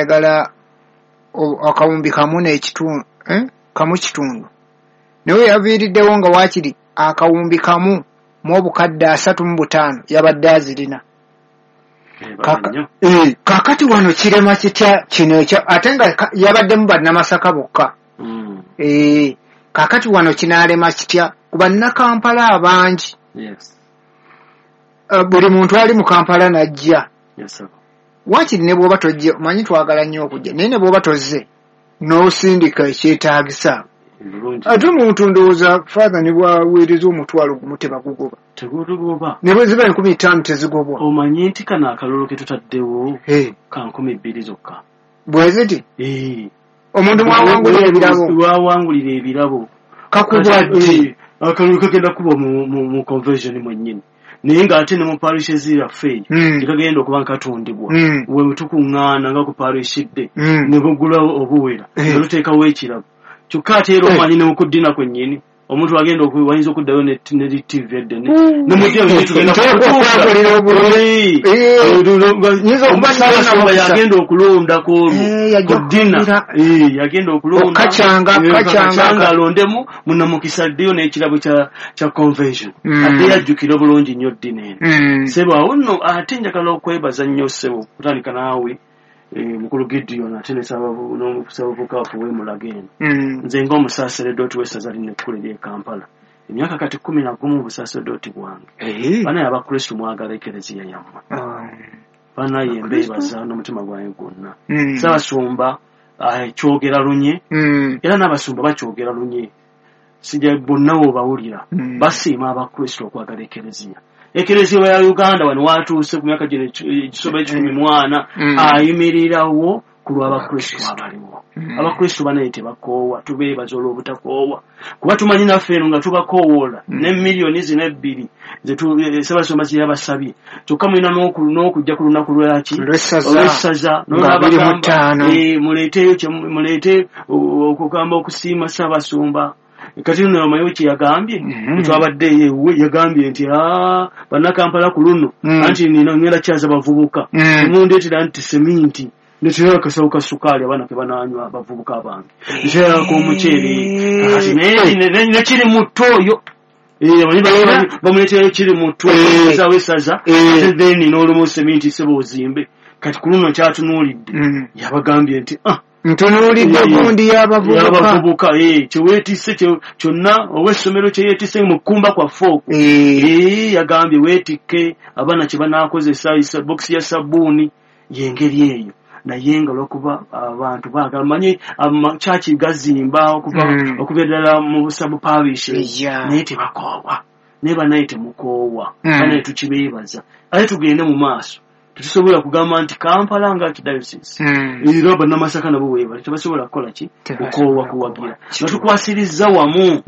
yagala akawumbi kamu n'ekitundu kamu kitundu naye yaviiriddewo nga waakiri akawumbi kamu mu obukadde 35 yabadde azirina. Kakati wano kirema kitya kino ekyo ate nga yabaddemu bannamasaka bokka. Kakati wano kinaalema kitya ku bannakampala abangi. Buli muntu ali mu Kampala najja. Waakiri ne bw'oba tojja manyi twagala nnyo okujja naye ne bw'oba tozze n'osindika ekyetaagisa. Ate omuntu ndowooza father ne bwaweereza omutwalo gumu tebagugoba. Ne bwe ziba 15 tezigobwa. Omanyi nti kano akalulu ke tutaddewo ka 20 zokka. Bwe ziti? Omuntu mwawangulira ebirabo. Kakubwa ddi? Akalulu kagenda kuba mu conversion mwennyini. Naye ng'ate ne mu parish eziraffe tekagenda okuba nkatundibwa. We tukuŋŋaana nga ku parish idde ne bugulawo obuwera ne luteekawo ekirabo. Kyokka ate era omanyi ne mukuddina kwennyini omuntu agenda wayinza okuddayo ne TV eddene ne mujja tugenda yagenda okulondako kuddina yagenda okulonda kacanga alondemu munamukisa addeyo n'ekirabo kya convention ate yajjukira obulungi nnyo ddina eno. Sebo awo nno ate njagala okwebaza nnyo ssebo kutandika naawe mukulu Gideon ate n'omusabavuka we mulagenda. Nze ng'omusaaseredoti w'essaza lino ekkulu ery'e Kampala emyaka kati 11 mu busaaseredoti bwange bana y'abakristu mwagala ekereziya yammwe bana yembeebaza n'omutima gwange gwonna. Ssaabasumba kyogera lunye era n'abasumba bakyogera lunye sijja bonna w'obawulira basiima abakristu okwagala ekereziya. Ekereziya ya Uganda wano watuuse ku myaka gino ekisoba 14 ayimirirawo ku lw'abakristu abaliwo. Abakristu banaye tebakoowa tubeebaza olw'obutakoowa kuba tumanyi naffe eno nga tubakoowoola ne miliyoni zino 2 Ssaabasumba ze yabasabye kyokka mulina n'okujja ku lunaku olw'essaza muleete okugamba okusiima Ssaabasumba. Kati nno omanyi kye yagambye twabadde ewe yagambye nti bannakampala ku luno anti ngenda kyaza bavubuka mundeetera nti seminti ndeetera akasawo ka sukaali abaana ke banaanywa abavubuka abange ndeeterako omuceere kati nekiri mu ttooyo bamuleeterayo kiri mu ttooyo ezawo essaza ate then n'olumu seminti seba ozimbe. Kati ku luno kyatunuulidde yabagambye nti ntunuulidde gundi y'abavubuka kyeweetisse kyonna ow'essomero kye yeetisse mu kkumba kwaffe okwo yagambye weetikke abaana kye banaakozesa bokisi ya sabbuuni y'engeri eyo. Naye nga olw'okuba abantu baagala manyi amakyaki gazimba okuva ddala mu busabu parishes naye tebakoowa naye banaye temukoowa banaye tukibeebaza ate tugende mu maaso. Tusobola kugamba nti Kampala nga archdiocese era bannamasaka nabo weebale tebasobola kukola ki okoowa kuwagira batukwasirizza wamu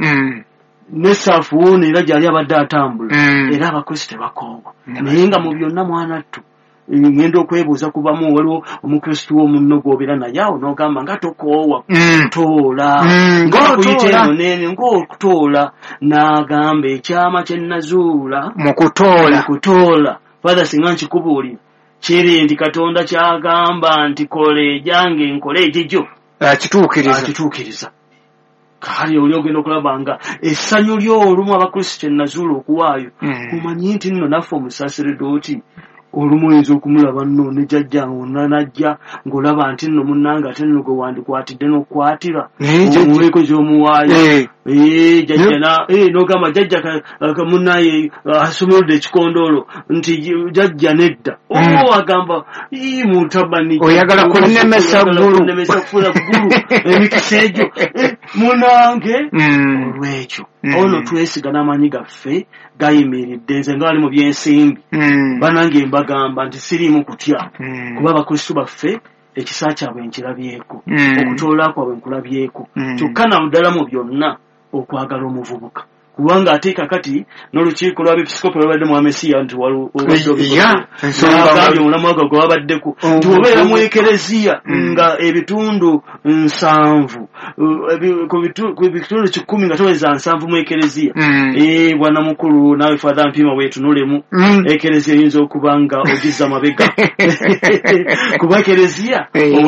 ne saafuuni era gyali abadde atambula era abakristo tebakoowa naye nga mu byonna mwanattu ngenda okwebuuza kubamu waliwo omukristo w'omunno gw'obeera naye awo n'ogamba nga tokoowa kutoola ng'okuyita eno nene ng'okutoola n'agamba ekyama kye nazuula mu kutoola Father singa nkikubuulira kiri nti Katonda kyagamba nti kola ejange nkole egyo akituukiriza. Kale oli ogenda okulaba nga essanyu ly'olumu abakristo kye nazuula okuwaayo omanyi nti nno naffe omusaaseredooti olumu oyinza okumulaba nno ne jjajja najja ng'olaba nti nno munnange ate nno gwe wandikwatidde n'okukwatira omuweeko gy'omuwaayo jjajja n'ogamba jjajja munnaye asomoludde ekikondoolo nti jjajja nedda agamba mutabani oyagala kunnemesa kufuula ggulu emikisa egyo munange olw'ekyo ono twesiga n'amanyi gaffe gayimiridde nze nga bali mu byensimbi banange mbagamba nti siriimu kutya kuba abakristu baffe ekisa kyabwe nkirabyeko okutoola kwabwe nkulabyeko kyokka naddala mu byonna okwagala omuvubuka kubanga ate kakati n'olukiiko lw'abepiskopi lwabadde mu amesiya nti agambye omulamu wago gwe wabaddeko nti obeera mu ekereziya nga ebitundu 7 ku bitundu 10 nga toweza 7 mu ekereziya bwana mukulu naawe Father Mpima weetunulemu ekereziya eyinza okuba nga ogizza mabega kuba ekereziya